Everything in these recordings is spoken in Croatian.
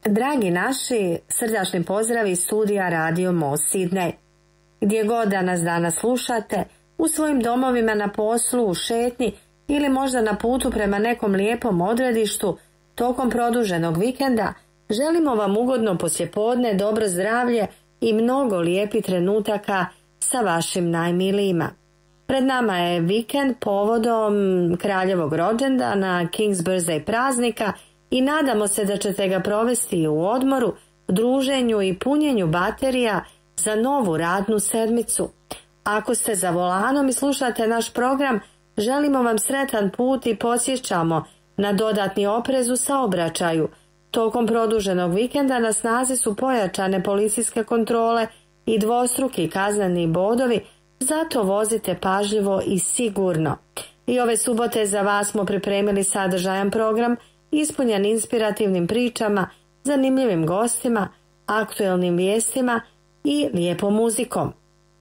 Dragi naši, srdačni pozdrav iz studija Radio Most Sidney. Gdje god da nas danas slušate, u svojim domovima, na poslu, u šetnji ili možda na putu prema nekom lijepom odredištu, tokom produženog vikenda, želimo vam ugodno poslijepodne, dobro zdravlje i mnogo lijepih trenutaka sa vašim najmilijima. Pred nama je vikend povodom kraljevog rođendana, King's Birthday praznika i nadamo se da ćete ga provesti u odmoru, druženju i punjenju baterija za novu radnu sedmicu. Ako ste za volanom i slušate naš program, želimo vam sretan put i podsjećamo na dodatni oprez u saobraćaju. Tokom produženog vikenda na snazi su pojačane policijske kontrole i dvostruki kazneni bodovi, zato vozite pažljivo i sigurno. I ove subote za vas smo pripremili sadržajan program ispunjen inspirativnim pričama, zanimljivim gostima, aktuelnim vijestima i lijepom muzikom.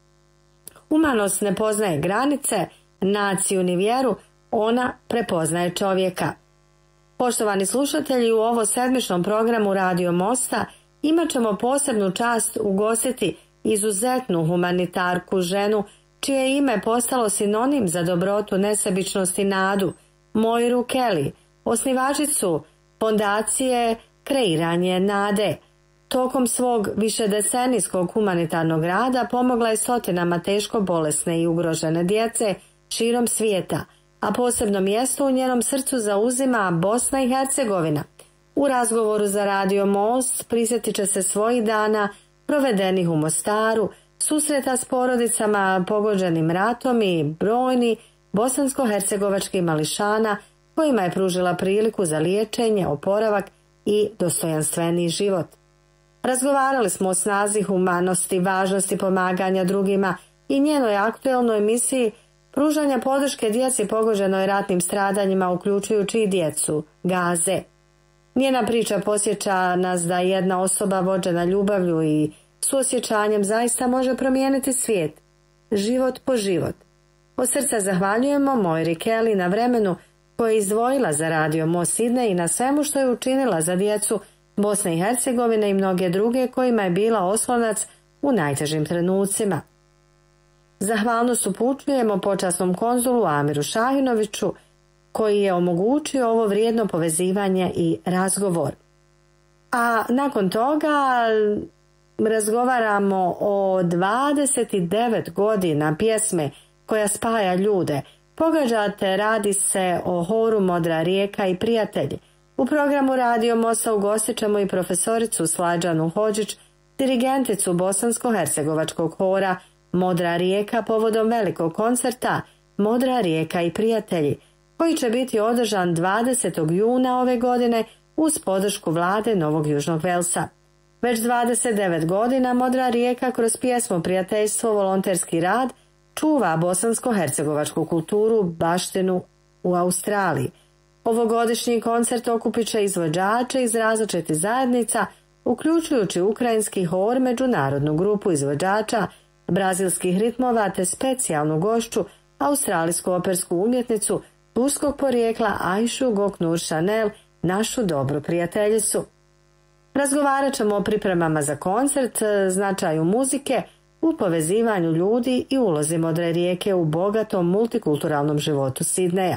Humanost ne poznaje granice, naciju ni vjeru, ona prepoznaje čovjeka. Poštovani slušatelji, u ovo sedmičnom programu Radio Mosta imat ćemo posebnu čast ugostiti izuzetnu humanitarku ženu, čije ime postalo sinonim za dobrotu, nesebičnost i nadu, Moiru Kelly, osnivačicu fondacije Kreiranje nade. Tokom svog višedecenijskog humanitarnog rada pomogla je stotinama teško bolesne i ugrožene djece širom svijeta, a posebno mjesto u njenom srcu zauzima Bosna i Hercegovina. U razgovoru za Radio Most prisjetit će se svojih dana provedenih u Mostaru, susreta s porodicama pogođenim ratom i brojni bosansko-hercegovačkih mališana kojima je pružila priliku za liječenje, oporavak i dostojanstveniji život. Razgovarali smo o snazi humanosti, važnosti pomaganja drugima i njenoj aktuelnoj misiji pružanja podrške djeci pogođenoj ratnim stradanjima, uključujući i djecu Gaze. Njena priča podsjeća nas da jedna osoba vođena ljubavlju i suosjećanjem zaista može promijeniti svijet, život po život. Od srca zahvaljujemo Moiri Kelly na vremenu koje je izdvojila za Radio Most Sidney i na svemu što je učinila za djecu Bosne i Hercegovine i mnoge druge kojima je bila oslonac u najtežim trenucima. Zahvalnost upućujemo počasnom konzulu Amiru Šahinoviću, koji je omogućio ovo vrijedno povezivanje i razgovor. A nakon toga razgovaramo o 29 godina pjesme koja spaja ljude. Pogađate, radi se o horu Modra rijeka i prijatelji. U programu Radio Mosta ugostit ćemo i profesoricu Slađanu Hodžić, dirigenticu bosansko-hercegovačkog hora Modra rijeka povodom velikog koncerta Modra rijeka i prijatelji, koji će biti održan 20. juna ove godine uz podršku vlade Novog Južnog Velsa. Već 29 godina Modra rijeka kroz pjesmu Prijateljstvo, volonterski rad čuva bosansko-hercegovačku kulturu, baštinu u Australiji. Ovogodišnji koncert okupit će izvođače iz različitih zajednica, uključujući ukrajinski hor, međunarodnu grupu izvođača brazilskih ritmova te specijalnu gošću, australijsku opersku umjetnicu turskog porijekla Aishu Goknur Chanel, našu dobru prijateljicu. Razgovarat ćemo o pripremama za koncert, značaju muzike, u povezivanju ljudi i ulozi Modre rijeke u bogatom multikulturalnom životu Sidneja.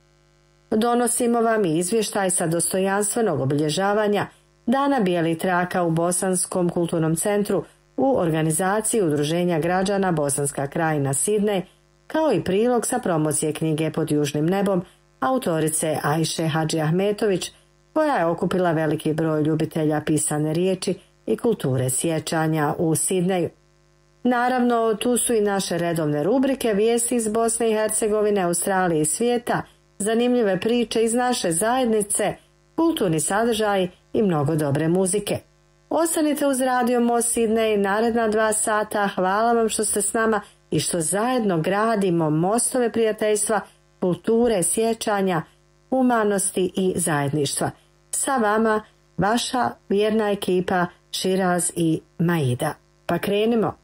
Donosimo vam i izvještaj sa dostojanstvenog obilježavanja Dana bijelih traka u Bosanskom kulturnom centru u organizaciji Udruženja građana Bosanska krajina Sidnej, kao i prilog sa promocije knjige Pod južnim nebom autorice Ajše Hadži Ahmetović, koja je okupila veliki broj ljubitelja pisane riječi i kulture sjećanja u Sidneju. Naravno, tu su i naše redovne rubrike, vijesti iz Bosne i Hercegovine, Australije i svijeta, zanimljive priče iz naše zajednice, kulturni sadržaj i mnogo dobre muzike. Ostanite uz Radio Most Sidney naredna 2 sata. Hvala vam što ste s nama i što zajedno gradimo mostove prijateljstva, kulture, sjećanja, humanosti i zajedništva. Sa vama vaša vjerna ekipa Širaz i Maida. Pa krenimo.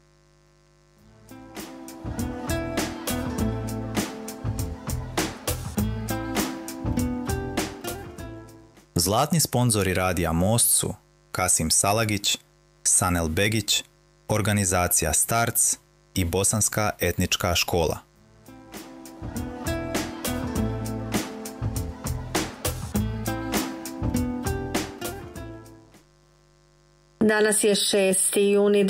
Zlatni sponzori Radija Most su Kasim Salagić, Sanel Begić, organizacija Starc i Bosanska etnička škola. Danas je 6. juni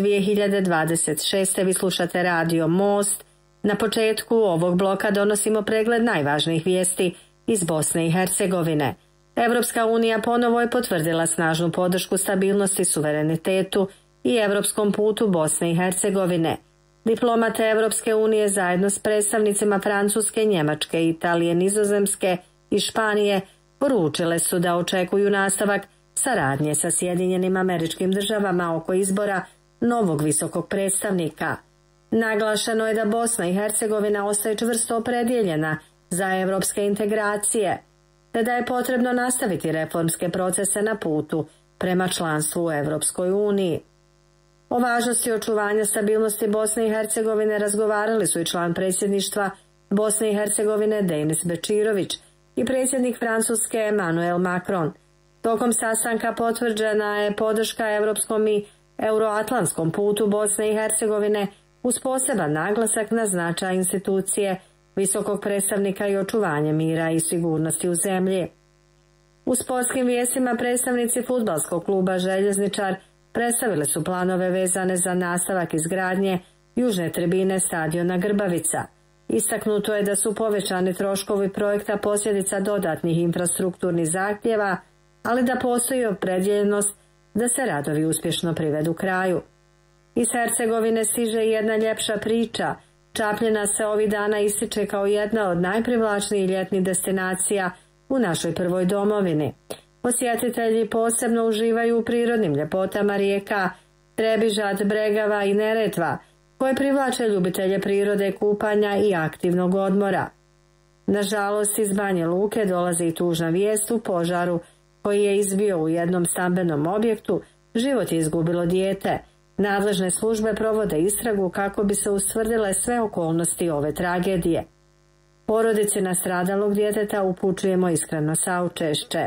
2026. Vi slušate Radio Most. Na početku ovog bloka donosimo pregled najvažnijih vijesti iz Bosne i Hercegovine. Evropska unija ponovo je potvrdila snažnu podršku stabilnosti, suverenitetu i evropskom putu Bosne i Hercegovine. Diplomate Evropske unije zajedno s predstavnicima Francuske, Njemačke, Italije, Nizozemske i Španije poručile su da očekuju nastavak saradnje sa Sjedinjenim Američkim Državama oko izbora novog visokog predstavnika. Naglašeno je da Bosna i Hercegovina ostaje čvrsto opredjeljena za evropske integracije, te da je potrebno nastaviti reformske procese na putu prema članstvu u Evropskoj uniji. O važnosti očuvanja stabilnosti Bosne i Hercegovine razgovarali su i član predsjedništva Bosne i Hercegovine Denis Bečirović i predsjednik Francuske Emmanuel Macron. Tokom sastanka potvrđena je podrška evropskom i euroatlantskom putu Bosne i Hercegovine uz poseban naglasak na značaj institucije visokog predstavnika i očuvanje mira i sigurnosti u zemlji. U sportskim vijestima predstavnici fudbalskog kluba Željezničar predstavili su planove vezane za nastavak izgradnje južne tribine stadiona Grbavica. Istaknuto je da su povećani troškovi projekta posljedica dodatnih infrastrukturnih zahtjeva, ali da postoji opredjeljenost da se radovi uspješno privedu kraju. Iz Hercegovine stiže jedna ljepša priča. Čapljina se ovih dana ističe kao jedna od najprivlačnijih ljetnih destinacija u našoj prvoj domovini. Posjetitelji posebno uživaju u prirodnim ljepotama rijeka Trebižat, Bregava i Neretva, koje privlače ljubitelje prirode, kupanja i aktivnog odmora. Nažalost, iz Banje Luke dolazi i tužna vijest o požaru koji je izbio u jednom stambenom objektu. Život je izgubilo dijete. Nadležne službe provode istragu kako bi se ustvrdile sve okolnosti ove tragedije. Porodici nastradalog djeteta upućujemo iskreno saučešće.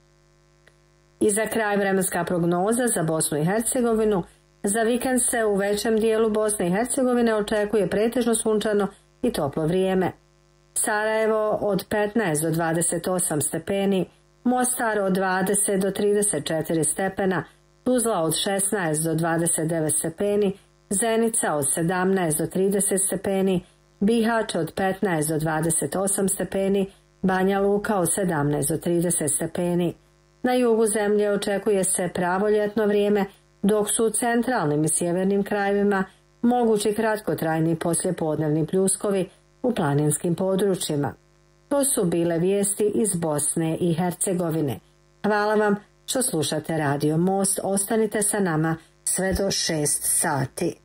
I za kraj vremenska prognoza za Bosnu i Hercegovinu. Za vikend se u većem dijelu Bosne i Hercegovine očekuje pretežno sunčano i toplo vrijeme. Sarajevo od 15 do 28 stepeni, Mostar od 20 do 34 stepena, Tuzla od 16 do 29 stepeni, Zenica od 17 do 30 stepeni, Bihać od 15 do 28 stepeni, Banja Luka od 17 do 30 stepeni. Na jugu zemlje očekuje se pravo ljetno vrijeme, dok su u centralnim i sjevernim krajevima mogući kratkotrajni poslijepodnevni pljuskovi u planinskim područjima. To su bile vijesti iz Bosne i Hercegovine. Hvala vam što slušate Radio Most. Ostanite sa nama sve do 6 sati.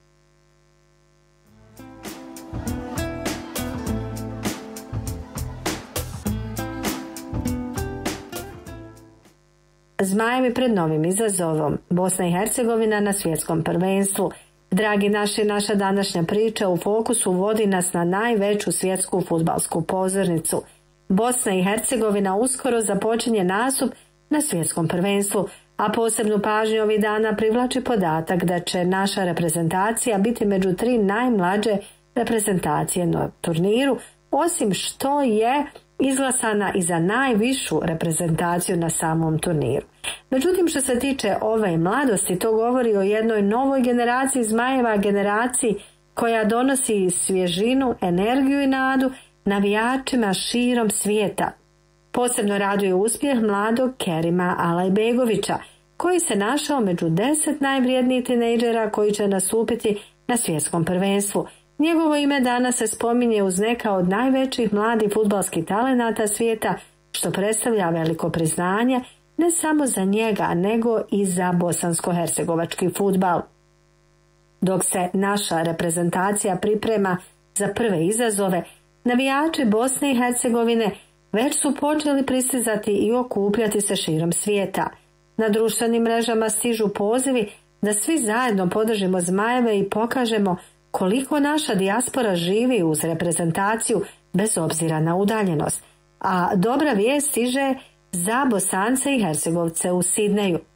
Zmajevi pred novim izazovom. Bosna i Hercegovina na svjetskom prvenstvu. Dragi naši, naša današnja priča u fokusu vodi nas na najveću svjetsku fudbalsku pozornicu. Bosna i Hercegovina uskoro započinje nastup na svjetskom prvenstvu, a posebnu pažnju ovih dana privlači podatak da će naša reprezentacija biti među 3 najmlađe reprezentacije na turniru, osim što je izglasana i za najvišu reprezentaciju na samom turniru. Međutim, što se tiče ove mladosti, to govori o jednoj novoj generaciji zmajeva, generaciji koja donosi svježinu, energiju i nadu navijačima širom svijeta. Posebno raduje uspjeh mladog Kerima Alajbegovića, koji se našao među 10 najvrijednijih tinejdžera koji će nastupiti na svjetskom prvenstvu. Njegovo ime danas se spominje uz neka od najvećih mladih fudbalskih talenata svijeta, što predstavlja veliko priznanje ne samo za njega, nego i za bosansko-hercegovački fudbal. Dok se naša reprezentacija priprema za prve izazove, navijači Bosne i Hercegovine već su počeli pristizati i okupljati se širom svijeta. Na društvenim mrežama stižu pozivi da svi zajedno podržimo zmajeve i pokažemo koliko naša dijaspora živi uz reprezentaciju bez obzira na udaljenost. A dobra vijest stiže za Bosance i Hercegovce u Sidneju.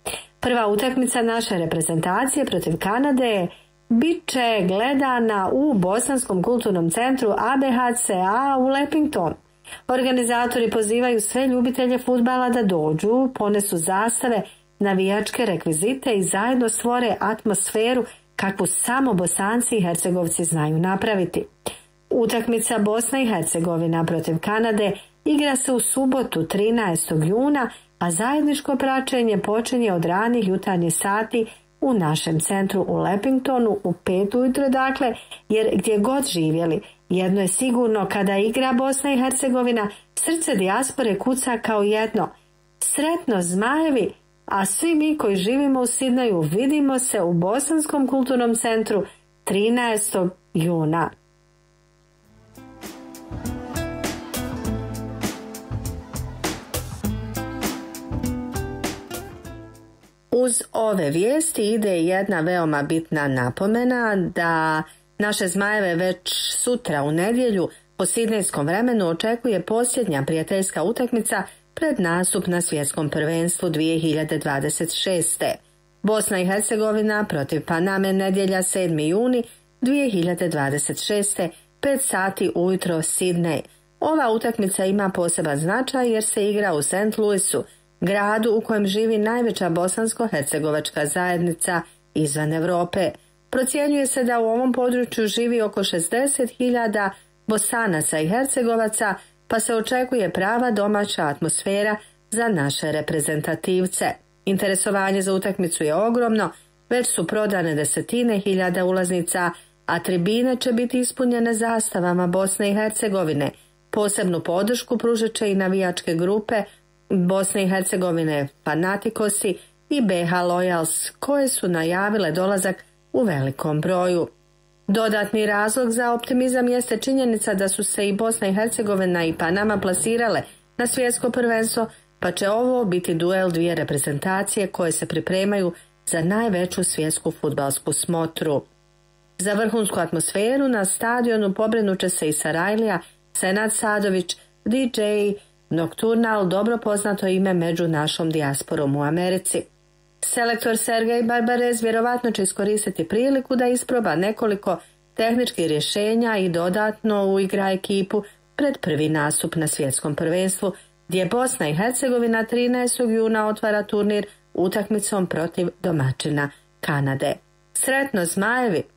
Prva utakmica naše reprezentacije protiv Kanade bit će gledana u Bosanskom kulturnom centru ABHCA u Lepingtonu. Organizatori pozivaju sve ljubitelje fudbala da dođu, ponesu zastave, navijačke rekvizite i zajedno stvore atmosferu kakvu samo Bosanci i Hercegovci znaju napraviti. Utakmica Bosna i Hercegovina protiv Kanade igra se u subotu 13. juna, a zajedničko praćenje počinje od ranih jutarnjih sati u našem centru u Lepingtonu u 5 ujutro, dakle, jer gdje god živjeli, jedno je sigurno, kada igra Bosna i Hercegovina, srce dijaspore kuca kao jedno. Sretno Zmajevi, a svi mi koji živimo u Sidneju vidimo se u Bosanskom kulturnom centru 13. juna. Uz ove vijesti ide jedna veoma bitna napomena da naše Zmajeve već sutra u nedjelju po sidnejskom vremenu očekuje posljednja prijateljska utakmica pred nastup na svjetskom prvenstvu 2026. Bosna i Hercegovina protiv Paname nedjelja 7. juni 2026. 5 sati ujutro Sidnej. Ova utakmica ima poseban značaj jer se igra u St. Louisu, gradu u kojem živi najveća bosansko-hercegovačka zajednica izvan Europe. Procjenjuje se da u ovom području živi oko 60.000 Bosanaca i Hercegovaca, pa se očekuje prava domaća atmosfera za naše reprezentativce. Interesovanje za utakmicu je ogromno, već su prodane desetine hiljada ulaznica, a tribine će biti ispunjene zastavama Bosne i Hercegovine. Posebnu podršku pružit će i navijačke grupe Bosne i Hercegovine Fanatikosi i BH Loyals, koje su najavile dolazak u velikom broju. Dodatni razlog za optimizam jeste činjenica da su se i Bosna i Hercegovina i Panama plasirale na svjetsko prvenstvo, pa će ovo biti duel dvije reprezentacije koje se pripremaju za najveću svjetsku fudbalsku smotru. Za vrhunsku atmosferu na stadionu pobrinut će se i Sarajlija, Senad Sadović, DJ Nocturnal, dobro poznato ime među našom dijasporom u Americi. Selektor Sergej Barbarez vjerovatno će iskoristiti priliku da isproba nekoliko tehničkih rješenja i dodatno uigra ekipu pred prvi nastup na svjetskom prvenstvu, gdje Bosna i Hercegovina 13. juna otvara turnir utakmicom protiv domaćina Kanade. Sretno Zmajevi!